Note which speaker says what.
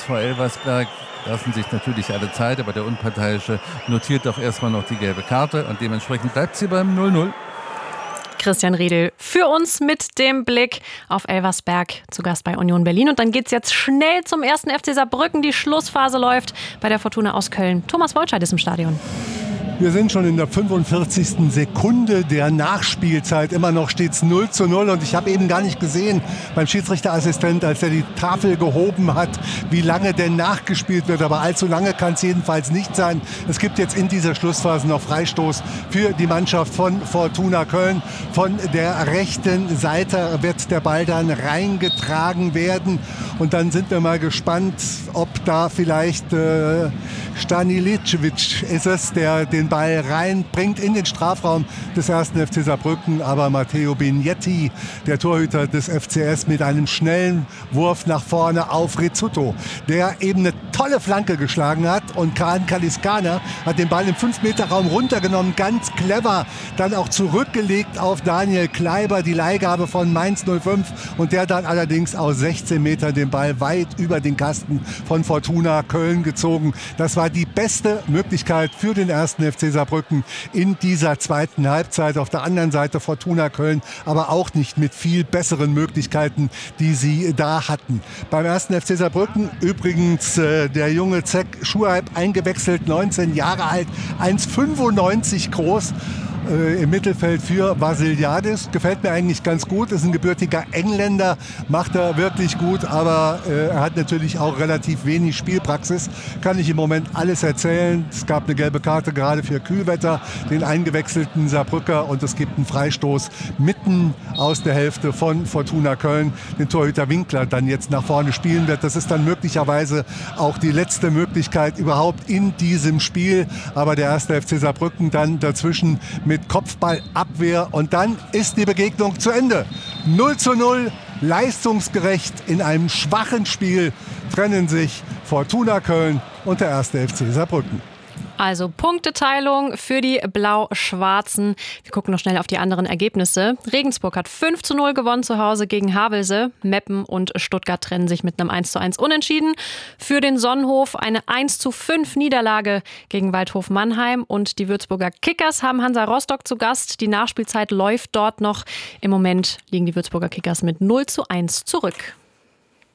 Speaker 1: SV Elversberg lassen sich natürlich alle Zeit, aber der Unparteiische notiert doch erstmal noch die gelbe Karte und dementsprechend bleibt sie beim 0-0.
Speaker 2: Christian Riedel für uns mit dem Blick auf Elversberg zu Gast bei Union Berlin. Und dann geht's jetzt schnell zum 1. FC Saarbrücken. Die Schlussphase läuft bei der Fortuna aus Köln. Thomas Wolscheid ist im Stadion.
Speaker 3: Wir sind schon in der 45. Sekunde der Nachspielzeit. Immer noch steht es 0-0 und ich habe eben gar nicht gesehen beim Schiedsrichterassistent, als er die Tafel gehoben hat, wie lange denn nachgespielt wird. Aber allzu lange kann es jedenfalls nicht sein. Es gibt jetzt in dieser Schlussphase noch Freistoß für die Mannschaft von Fortuna Köln. Von der rechten Seite wird der Ball dann reingetragen werden. Und dann sind wir mal gespannt, ob da vielleicht Stanilicevic ist es, der den Ball reinbringt in den Strafraum des 1. FC Saarbrücken. Aber Matteo Bignetti, der Torhüter des FCS, mit einem schnellen Wurf nach vorne auf Rizzuto, der eben eine tolle Flanke geschlagen hat. Und Kaan Kaliskana hat den Ball im 5-Meter-Raum runtergenommen, ganz clever. Dann auch zurückgelegt auf Daniel Kleiber, die Leihgabe von Mainz 05. Und der dann allerdings aus 16 Metern den Ball weit über den Kasten von Fortuna Köln gezogen. Das war die beste Möglichkeit für den 1. FC Saarbrücken in dieser zweiten Halbzeit. Auf der anderen Seite Fortuna Köln, aber auch nicht mit viel besseren Möglichkeiten, die sie da hatten. Beim 1. FC Saarbrücken übrigens der junge Zek Schuhaib eingewechselt, 19 Jahre alt, 1,95 groß. Im Mittelfeld für Vasiliadis. Gefällt mir eigentlich ganz gut. Ist ein gebürtiger Engländer, macht er wirklich gut, aber er hat natürlich auch relativ wenig Spielpraxis. Kann ich im Moment alles erzählen. Es gab eine gelbe Karte gerade für Kühlwetter, den eingewechselten Saarbrücker, und es gibt einen Freistoß mitten aus der Hälfte von Fortuna Köln, den Torhüter Winkler dann jetzt nach vorne spielen wird. Das ist dann möglicherweise auch die letzte Möglichkeit überhaupt in diesem Spiel. Aber der 1. FC Saarbrücken dann dazwischen mit Kopfballabwehr, und dann ist die Begegnung zu Ende. 0-0, leistungsgerecht. In einem schwachen Spiel trennen sich Fortuna Köln und der 1. FC Saarbrücken.
Speaker 2: Also Punkteteilung für die Blau-Schwarzen. Wir gucken noch schnell auf die anderen Ergebnisse. Regensburg hat 5-0 gewonnen zu Hause gegen Havelse. Meppen und Stuttgart trennen sich mit einem 1:1 Unentschieden. Für den Sonnenhof eine 1:5 Niederlage gegen Waldhof Mannheim. Und die Würzburger Kickers haben Hansa Rostock zu Gast. Die Nachspielzeit läuft dort noch. Im Moment liegen die Würzburger Kickers mit 0:1 zurück.